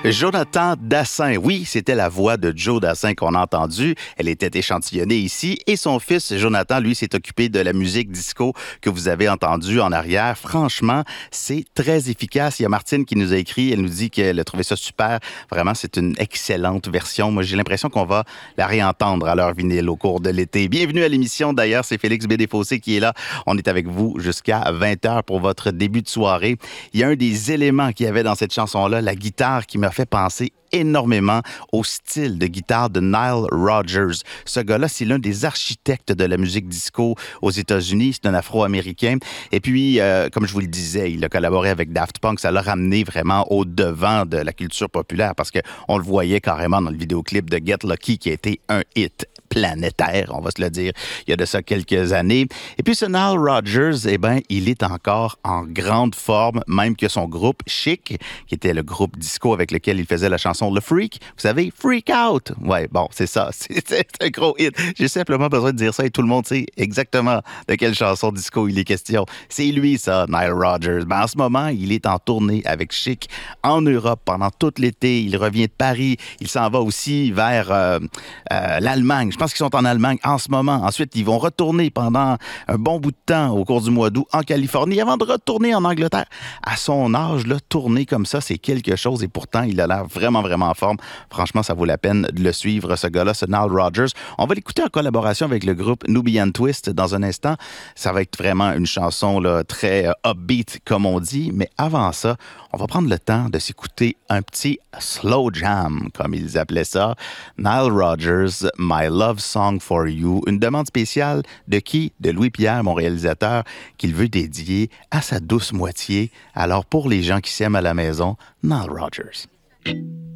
Jonathan Dassin. Oui, c'était la voix de Joe Dassin qu'on a entendue. Elle était échantillonnée ici. Et son fils, Jonathan, lui, s'est occupé de la musique disco que vous avez entendue en arrière. Franchement, c'est très efficace. Il y a Martine qui nous a écrit. Elle nous dit qu'elle a trouvé ça super. Vraiment, c'est une excellente version. Moi, j'ai l'impression qu'on va la réentendre à l'heure vinyle au cours de l'été. Bienvenue à l'émission. D'ailleurs, c'est Félix Bédéfossé qui est là. On est avec vous jusqu'à 20h pour votre début de soirée. Il y a un des éléments qu'il y avait dans cette chanson-là, la guitare, qui m'a fait penser énormément au style de guitare de Nile Rodgers. Ce gars-là, c'est l'un des architectes de la musique disco aux États-Unis. C'est un Afro-Américain. Et puis, comme je vous le disais, il a collaboré avec Daft Punk. Ça l'a ramené vraiment au devant de la culture populaire parce qu'on le voyait carrément dans le vidéoclip de Get Lucky qui a été un hit planétaire, on va se le dire, il y a de ça quelques années. Et puis ce Nile Rodgers, eh bien, il est encore en grande forme, même que son groupe Chic, qui était le groupe disco avec lequel il faisait la chanson Le Freak, vous savez, Freak Out. Ouais, bon, c'est ça, c'est un gros hit. J'ai simplement besoin de dire ça et tout le monde sait exactement de quelle chanson disco il est question. C'est lui, ça, Nile Rodgers. Ben, en ce moment, il est en tournée avec Chic en Europe pendant tout l'été. Il revient de Paris. Il s'en va aussi vers l'Allemagne. Je pense qu'ils sont en Allemagne en ce moment. Ensuite, ils vont retourner pendant un bon bout de temps au cours du mois d'août en Californie avant de retourner en Angleterre. À son âge, là, tourner comme ça, c'est quelque chose et pourtant, il a l'air vraiment, vraiment en forme. Franchement, ça vaut la peine de le suivre, ce gars-là, ce Nile Rodgers. On va l'écouter en collaboration avec le groupe Nubian Twist dans un instant. Ça va être vraiment une chanson là, très upbeat, comme on dit. Mais avant ça, on va prendre le temps de s'écouter un petit slow jam, comme ils appelaient ça. Nile Rodgers, My Love Song for You. Une demande spéciale de qui? De Louis-Pierre, mon réalisateur, qu'il veut dédier à sa douce moitié. Alors, pour les gens qui s'aiment à la maison, Nile Rodgers.